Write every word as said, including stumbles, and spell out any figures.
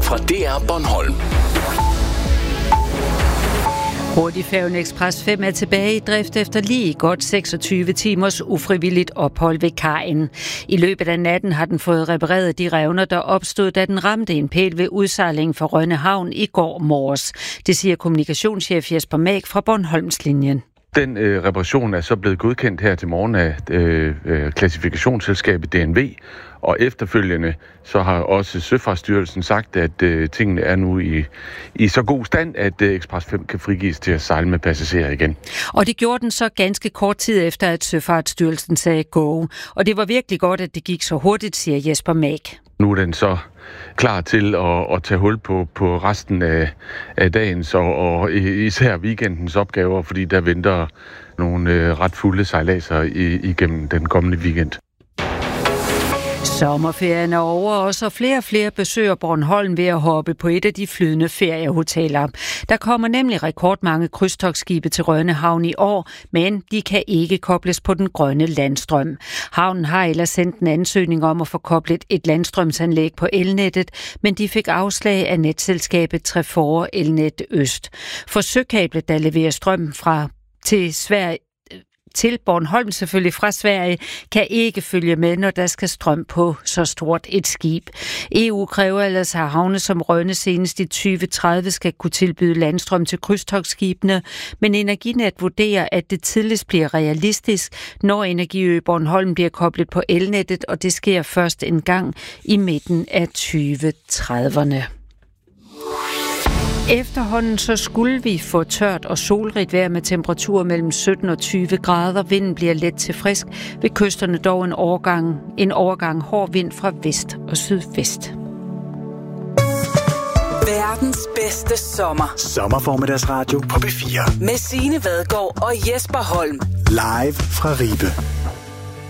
fra D R Bornholm. Hurtigfærgen Express fem er tilbage i drift efter lige godt seksogtyve timers ufrivilligt ophold ved kajen. I løbet af natten har den fået repareret de revner, der opstod, da den ramte en pæl ved udsejlingen fra Rønne Havn i går morges. Det siger kommunikationschef Jesper Mag fra Bornholmslinjen. Den øh, reparation er så blevet godkendt her til morgen af øh, øh, klassifikationsselskabet D N V, og efterfølgende så har også Søfartsstyrelsen sagt, at øh, tingene er nu i, i så god stand, at øh, Express fem kan frigives til at sejle med passagerer igen. Og det gjorde den så ganske kort tid efter, at Søfartsstyrelsen sagde go. Og det var virkelig godt, at det gik så hurtigt, siger Jesper Mag. Nu er den så klar til at, at tage hul på, på resten af, af dagens og, og især weekendens opgaver, fordi der venter nogle øh, ret fulde sejladser i, igennem den kommende weekend. Sommerferien er over, og så flere og flere besøger Bornholm ved at hoppe på et af de flydende feriehoteller. Der kommer nemlig rekordmange krydstogtskibe til Rønne Havn i år, men de kan ikke kobles på den grønne landstrøm. Havnen har ellers sendt en ansøgning om at få koblet et landstrømsanlæg på elnettet, men de fik afslag af netselskabet Trefor Elnet Øst. For søkablet, der leverer strøm fra til Sverige, til Bornholm selvfølgelig fra Sverige, kan ikke følge med, når der skal strøm på så stort et skib. E U kræver ellers, at havne som Rønne senest i tyve tredive skal kunne tilbyde landstrøm til krydstogtskibene, men Energinet vurderer, at det tidligst bliver realistisk, når Energiø Bornholm bliver koblet på elnettet, og det sker først en gang i midten af tyve trediverne. Efterhånden så skulle vi få tørt og solrigt vejr med temperaturer mellem sytten og tyve grader. Vinden bliver let til frisk. Ved kysterne dog en overgang, en overgang hård vind fra vest og sydvest. Verdens bedste sommer. Sommerformiddagsradio på P fire. Med Signe Vadgaard og Jesper Holm. Live fra Ribe.